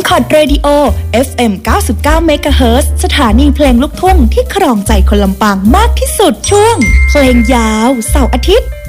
Record Radio FM 99 เมกะเฮิรตซ์ สถานีเพลงลูกทุ่งที่ครองใจคนลำปางมากที่สุดช่วงเพลงยาวเสาร์อาทิตย์